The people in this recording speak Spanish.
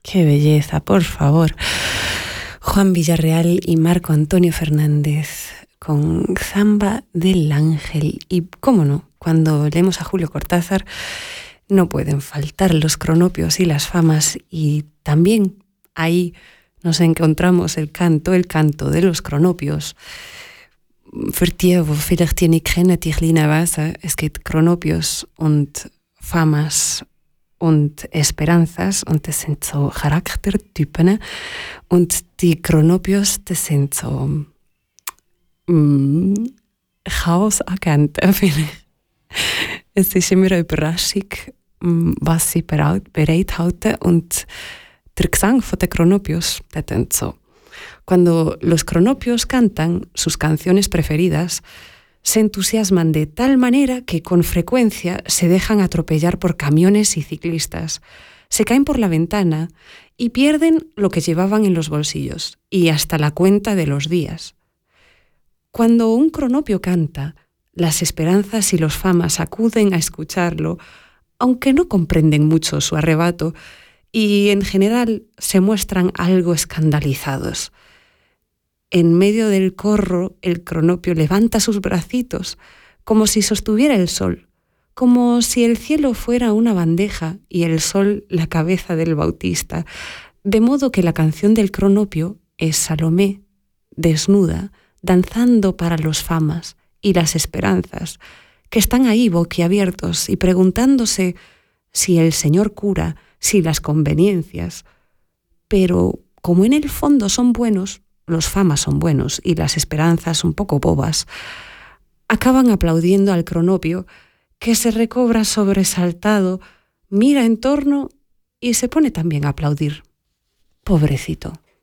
Qué belleza, por favor. Juan Villarreal y Marco Antonio Fernández con Zamba del Ángel. Y cómo no, cuando leemos a Julio Cortázar no pueden faltar los cronopios y las famas, y también ahí nos encontramos el canto de los cronopios. Für die, wo vielleicht die nicht kennen, die kleinen Wesen, es gibt Cronopios und Famas und Esperanzas, und das sind so Charaktertypen, und die Cronopios, das sind so Chaosagenten vielleicht. Es ist immer eine Überraschung, was sie bereithalten, und der Gesang von den Cronopios, der tönt so. Cuando los cronopios cantan sus canciones preferidas, se entusiasman de tal manera que con frecuencia se dejan atropellar por camiones y ciclistas, se caen por la ventana y pierden lo que llevaban en los bolsillos y hasta la cuenta de los días. Cuando un cronopio canta, las esperanzas y los famas acuden a escucharlo, aunque no comprenden mucho su arrebato, y en general se muestran algo escandalizados. En medio del corro, el cronopio levanta sus bracitos como si sostuviera el sol, como si el cielo fuera una bandeja y el sol la cabeza del Bautista, de modo que la canción del cronopio es Salomé, desnuda, danzando para los famas y las esperanzas, que están ahí boquiabiertos y preguntándose si el señor cura, si las conveniencias. Pero como en el fondo son buenos, los famas son buenos y las esperanzas un poco bobas, acaban aplaudiendo al cronopio, que se recobra sobresaltado, mira en torno y se pone también a aplaudir. Pobrecito.